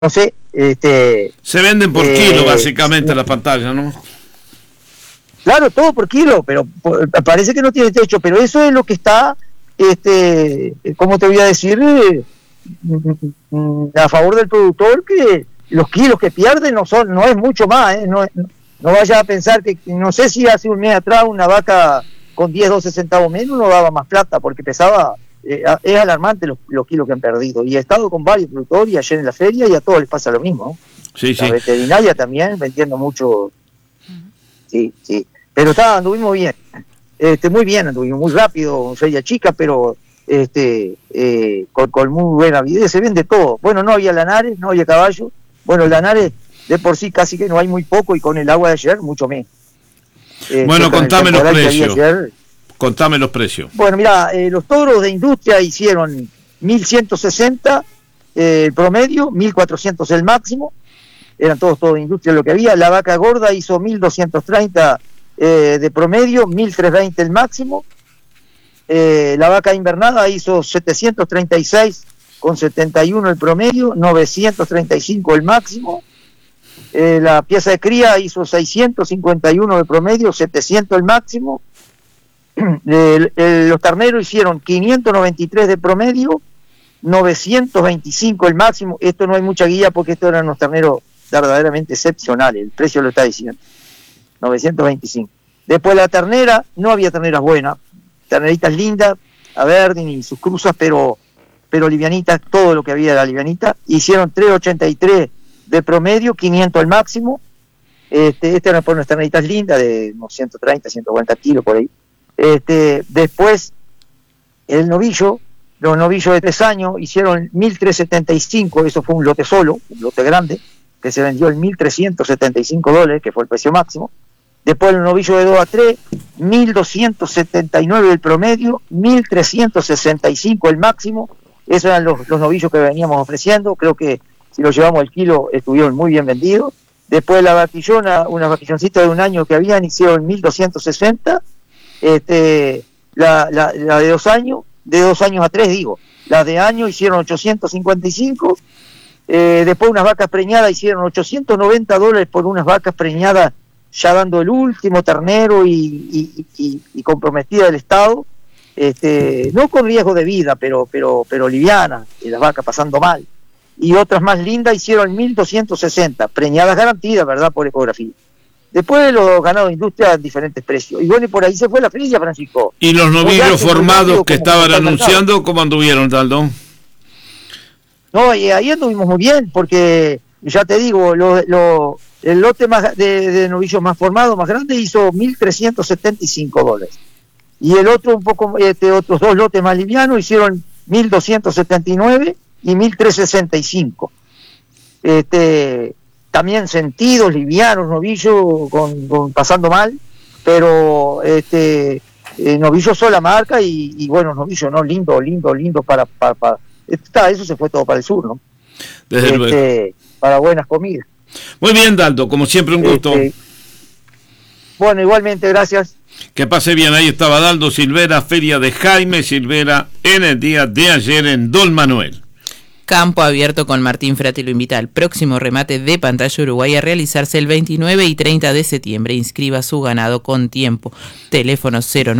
no sé, se venden por kilo básicamente las pantallas, ¿no? Claro, todo por kilo, pero parece que no tiene techo, pero eso es lo que está, ¿cómo te voy a decir? A favor del productor, que los kilos que pierde no es mucho más, no vaya a pensar que, no sé si hace un mes atrás una vaca con 10, 12 centavos menos no daba más plata, porque pesaba, es alarmante los kilos que han perdido, y he estado con varios productores, y ayer en la feria, y a todos les pasa lo mismo, ¿no? Sí, La veterinaria también, vendiendo mucho, sí, pero anduvimos bien, muy bien, anduvimos muy rápido, feria chica, pero con muy buena avidez, se vende todo. Bueno, no había lanares, no había caballo. Bueno, lanares de por sí casi que no hay, muy poco, y con el agua de ayer mucho menos. Bueno, contame los precios. Contame los precios. Bueno, mira, los toros de industria hicieron 1.160 el promedio, 1.400 el máximo. Eran todos de industria lo que había. La vaca gorda hizo 1.230 de promedio, 1.320 el máximo. La vaca invernada hizo 736,71 el promedio, 935 el máximo. La pieza de cría hizo 651 el promedio, 700 el máximo. Los terneros hicieron 593 de promedio, 925 el máximo. Esto no hay mucha guía porque estos eran unos terneros verdaderamente excepcionales, el precio lo está diciendo, 925. Después la ternera, no había terneras buenas, terneritas lindas, a ver, ni sus cruzas, pero livianitas, todo lo que había era livianita. Hicieron 383 de promedio, 500 al máximo. Eran por unas terneritas lindas de unos 130, 140 kilos por ahí. Después, los novillos de 3 años hicieron 1.375, eso fue un lote solo, un lote grande, que se vendió en $1.375, que fue el precio máximo. Después el novillo de 2 a 3, 1.279 el promedio, 1.365 el máximo. Esos eran los novillos que veníamos ofreciendo. Creo que si los llevamos al kilo estuvieron muy bien vendidos. Después la vaquillona, unas vaquilloncitas de un año que habían, hicieron 1.260. La de 2 años, de 2 años a 3 digo, las de año hicieron 855. Después unas vacas preñadas hicieron $890 por unas vacas preñadas, ya dando el último ternero y comprometida del Estado, no con riesgo de vida, pero liviana, las vacas pasando mal. Y otras más lindas hicieron 1.260, preñadas garantidas, ¿verdad?, por ecografía. Después los ganados de industria a diferentes precios. Y bueno, y por ahí se fue la feria, Francisco. ¿Y los novillos formados que estaban anunciando, cómo anduvieron, Taldo? No, y ahí anduvimos muy bien, porque ya te digo, el lote más de novillos más formados, más grande, hizo $1.375. Y el otro, otros 2 lotes más livianos hicieron 1.279 y 1.365. También sentidos, livianos, novillos pasando mal, pero novillos sola marca y buenos novillos, ¿no? Lindo para eso se fue todo para el sur, ¿no? Desde luego. Para buenas comidas. Muy bien, Daldo, como siempre un gusto. Bueno, igualmente, gracias. Que pase bien, ahí estaba Daldo Silvera, feria de Jaime Silvera en el día de ayer en Don Manuel. Campo Abierto con Martín Frati lo invita al próximo remate de Pantalla Uruguay a realizarse el 29 y 30 de septiembre. Inscriba su ganado con tiempo. Teléfono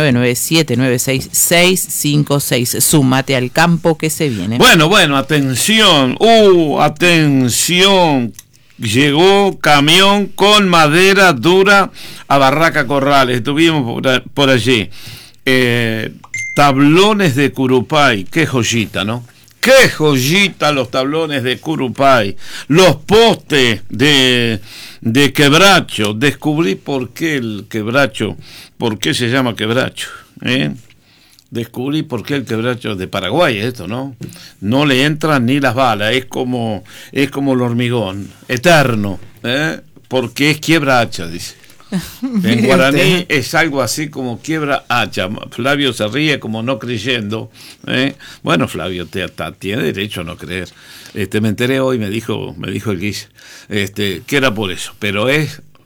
099-796-656. Súmate al campo que se viene. Bueno, atención. Atención. Llegó camión con madera dura a Barraca Corrales. Estuvimos por allí. Tablones de Curupay. Qué joyita, ¿no? ¡Qué joyita los tablones de Curupay! Los postes de quebracho. Descubrí por qué el quebracho, por qué se llama quebracho. Descubrí por qué el quebracho de Paraguay, esto, ¿no? No le entran ni las balas, es como el hormigón, eterno, porque es quiebra hacha, dice. En guaraní es algo así como quiebra hacha. Flavio se ríe como no creyendo. Bueno, Flavio tiene derecho a no creer. Me enteré hoy, me dijo el Guille, que era por eso, pero es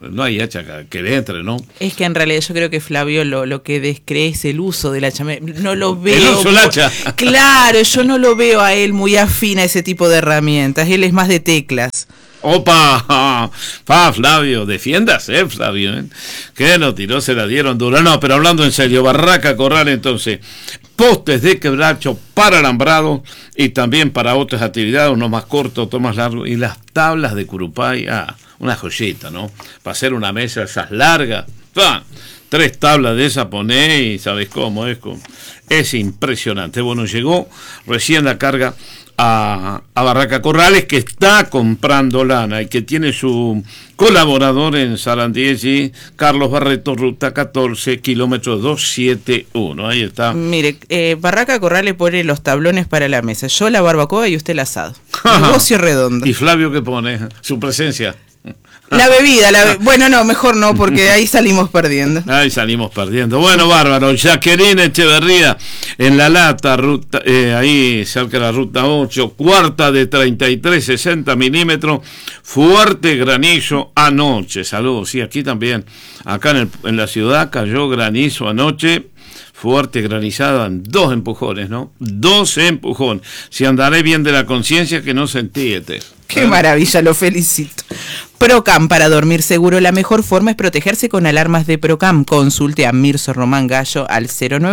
no hay hacha que entre, ¿no? Es que en realidad yo creo que Flavio lo que descree es el uso del hacha. No lo veo. El uso del hacha. Claro, yo no lo veo a él muy afín a ese tipo de herramientas. Él es más de teclas. ¡Opa! Flavio, defiéndase, Flavio, ¿eh? Que no tiró, se la dieron dura. No, pero hablando en serio, Barraca Corral, entonces, postes de quebracho para alambrado y también para otras actividades, uno más corto, otro más largo, y las tablas de Curupay, una joyita, ¿no? Para hacer una mesa esas largas, 3 tablas de esas ponés y sabes cómo es impresionante. Bueno, llegó recién la carga a Barraca Corrales, que está comprando lana y que tiene su colaborador en Sarandí, Carlos Barreto, ruta 14, kilómetro 271. Ahí está. Mire, Barraca Corrales pone los tablones para la mesa, yo la barbacoa y usted el asado. Negocio redondo. ¿Y Flavio qué pone? Su presencia. La bebida, bueno, no, mejor no, porque ahí salimos perdiendo. Bueno, bárbaro. Jacqueline Echeverría, en La Lata, ahí cerca de la ruta 8, cuarta de 33, 60 milímetros, fuerte granizo anoche. Saludos, sí, aquí también. Acá en la ciudad cayó granizo anoche. Fuerte granizada en 2 empujones, ¿no? 2 empujones. Si andaré bien de la conciencia, que no sentí, Qué maravilla, lo felicito. Procam, para dormir seguro, la mejor forma es protegerse con alarmas de Procam. Consulte a Mirso Román Gallo al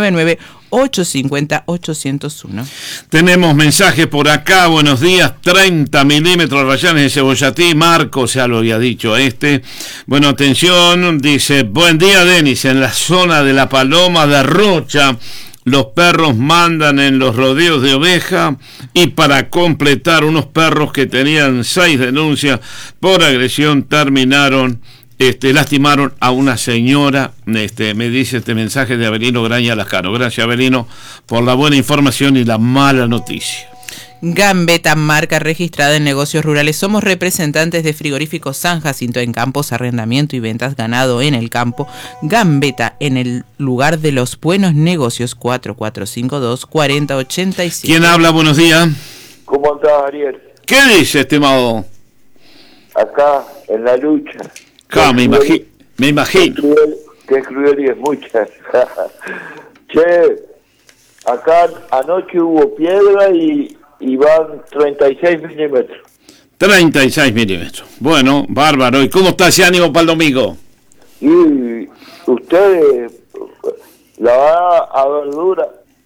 099-850-801. Tenemos mensajes por acá, buenos días, 30 milímetros Rayanes de Cebollatí, Marcos ya lo había dicho Bueno, atención, dice, buen día Denis, en la zona de La Paloma de Rocha, los perros mandan en los rodeos de oveja y para completar unos perros que tenían 6 denuncias por agresión lastimaron a una señora, me dice este mensaje de Avelino Graña Lascano. Gracias Avelino por la buena información y la mala noticia. Gambetta, marca registrada en negocios rurales. Somos representantes de Frigoríficos San Jacinto en campos, arrendamiento y ventas ganado en el campo. Gambetta, en el lugar de los buenos negocios, 4452-4087. ¿Quién habla? Buenos días. ¿Cómo andás, Ariel? ¿Qué dice, estimado? Acá, en la lucha. Me imagino. Qué cruel y es mucha. Che, acá anoche hubo piedra y van 36 milímetros. 36 milímetros. Bueno, bárbaro. ¿Y cómo está ese ánimo para el domingo? Y ustedes la va a ver dura.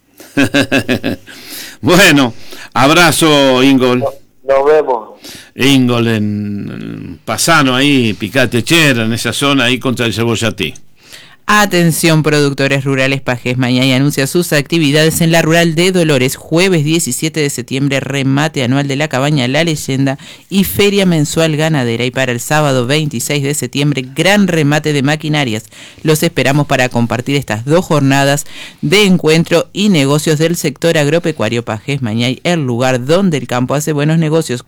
Bueno, abrazo, Ingol. Nos vemos. Ingol en Pasano, ahí, Picatechera, en esa zona, ahí contra el Cebollatí. Atención, productores rurales. Pajes Mañay anuncia sus actividades en la rural de Dolores. Jueves 17 de septiembre, remate anual de la cabaña La Leyenda y feria mensual ganadera. Y para el sábado 26 de septiembre, gran remate de maquinarias. Los esperamos para compartir estas 2 jornadas de encuentro y negocios del sector agropecuario. Pajes Mañay, el lugar donde el campo hace buenos negocios.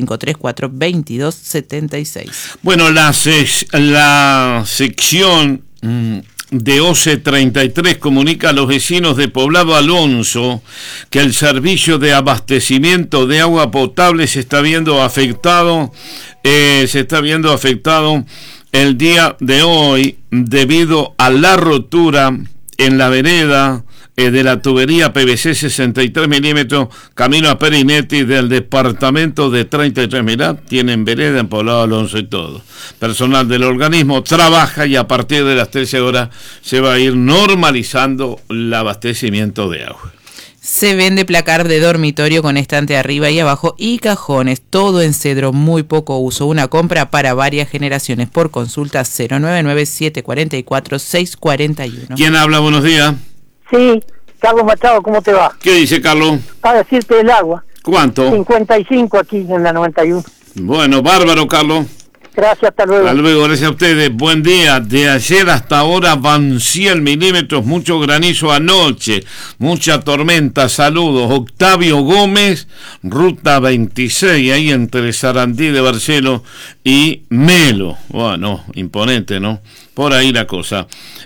4534-2276. Bueno, la sección de OCE 33 comunica a los vecinos de Poblado Alonso que el servicio de abastecimiento de agua potable se está viendo afectado el día de hoy debido a la rotura en la vereda de la tubería PVC 63 milímetros camino a Perinetti del departamento de 33. Mirá, tienen vereda en Poblado Alonso y todo. Personal del organismo trabaja y a partir de las 13 horas se va a ir normalizando el abastecimiento de agua. Se vende placar de dormitorio con estante arriba y abajo y cajones, todo en cedro, muy poco uso. Una compra para varias generaciones. Por consulta 099-744-641. ¿Quién habla? Buenos días. Sí, Carlos Machado, ¿cómo te va? ¿Qué dice Carlos? Para decirte el agua. ¿Cuánto? 55 aquí en la 91. Bueno, bárbaro, Carlos. Gracias, hasta luego. Hasta luego, gracias a ustedes. Buen día. De ayer hasta ahora van 100 milímetros, mucho granizo anoche, mucha tormenta. Saludos. Octavio Gómez, ruta 26, ahí entre Sarandí de Barcelo y Melo. Bueno, imponente, ¿no? Por ahí la cosa.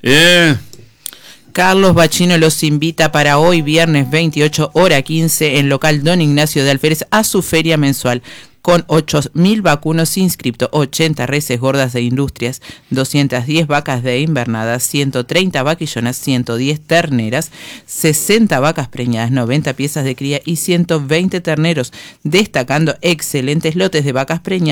Carlos Bachino los invita para hoy, viernes 28, hora 15, en local Don Ignacio de Alférez, a su feria mensual. con 8.000 vacunos inscriptos, 80 reses gordas de industrias, 210 vacas de invernadas, 130 vaquillonas, 110 terneras, 60 vacas preñadas, 90 piezas de cría y 120 terneros, destacando excelentes lotes de vacas preñadas